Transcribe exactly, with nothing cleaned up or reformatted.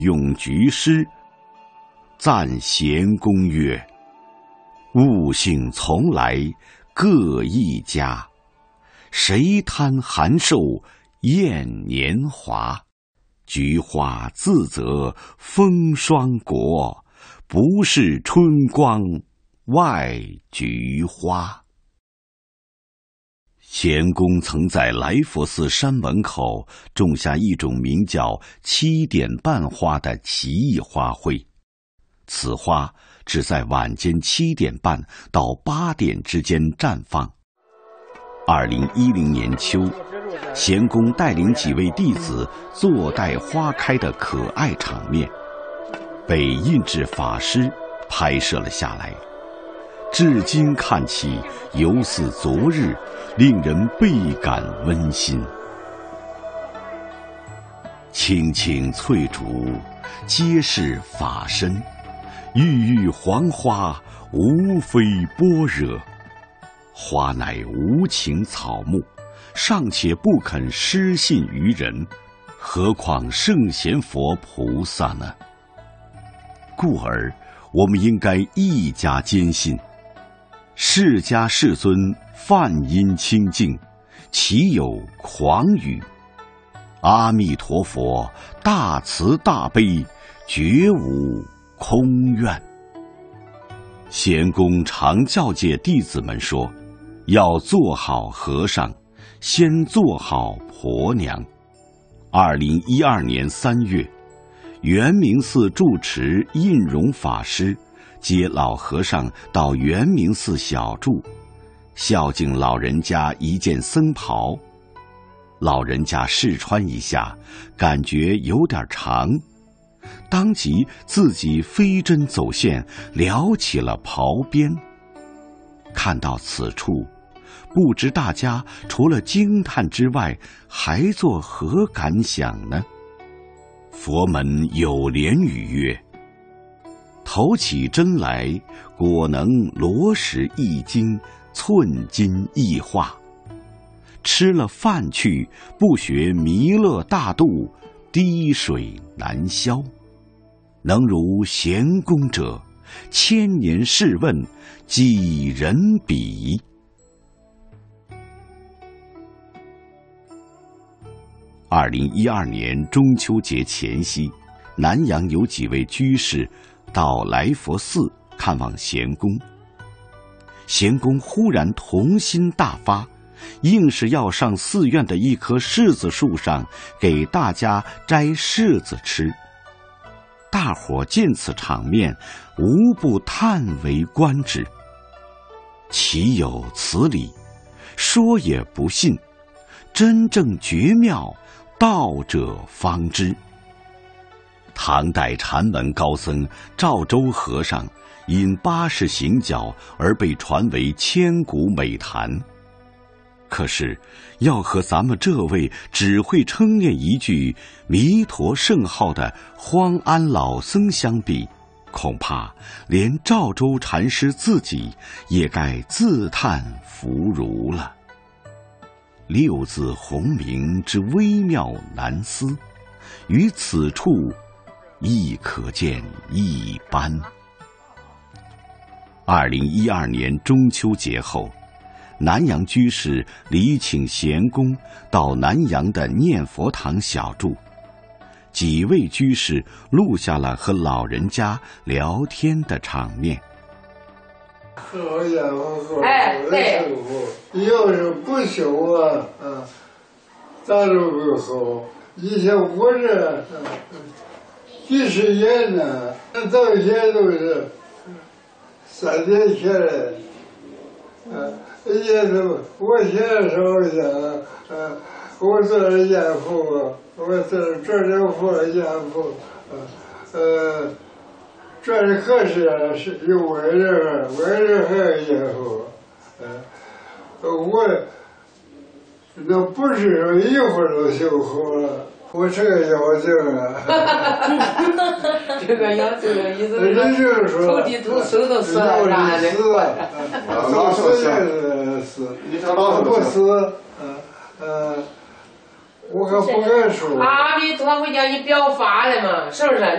咏菊诗，赞贤公曰：物性从来各一家，谁贪寒瘦厌年华？菊花自择风霜国，不是春光外菊花。贤公曾在来佛寺山门口种下一种名叫七点半花的奇异花卉，此花只在晚间七点半到八点之间绽放。二零一零年秋，贤公带领几位弟子坐待花开的可爱场面，被印制法师拍摄了下来。至今看起，犹似昨日，令人倍感温馨。青青翠竹，皆是法身；郁郁黄花，无非般若。花乃无情草木，尚且不肯失信于人，何况圣贤佛菩萨呢？故而，我们应该一家坚信。释迦世尊梵音清净，岂有狂语？阿弥陀佛大慈大悲，绝无空愿。贤公常教诫弟子们说，要做好和尚，先做好婆娘。二零一二年三月，圆明寺住持印容法师接老和尚到圆明寺小住，孝敬老人家一件僧袍。老人家试穿一下，感觉有点长，当即自己飞针走线撩起了袍边。看到此处，不知大家除了惊叹之外，还作何感想呢？佛门有莲语曰：投起针来，果能罗石一斤，寸金一化。吃了饭去，不学弥勒大度，滴水难消。能如贤公者，千年试问，几人比？二零一二年中秋节前夕，南阳有几位居士到来佛寺看望贤公。贤公忽然童心大发，硬是要上寺院的一棵柿子树上给大家摘柿子吃。大伙见此场面，无不叹为观止。岂有此理？说也不信，真正绝妙，道者方知。唐代禅门高僧赵州和尚因八十行脚而被传为千古美谈。可是要和咱们这位只会称念一句弥陀圣号的荒安老僧相比，恐怕连赵州禅师自己也该自叹弗如了。六字洪名之微妙难思，于此处亦可见一斑。二零一二年中秋节后，南阳居士礼请贤公到南阳的念佛堂小住，几位居士录下了和老人家聊天的场面。 好家伙，哎，对，要是不修啊，啊，咋都不好。以前我这几十年呢，到现在都是三年前来，啊。也都，我现在说一下，呃，我做了严父，我做做了父严父，呃，这的可是是有外人，外人还有严父，呃，我那不是说一会儿就修好了，我这个要求啊， 这个要求的意思是，人就是说， 土地土手都死了，啥的， 都死也是死，不死，呃呃， 我可不敢说。 阿弥陀佛，叫你表法了嘛，是不是？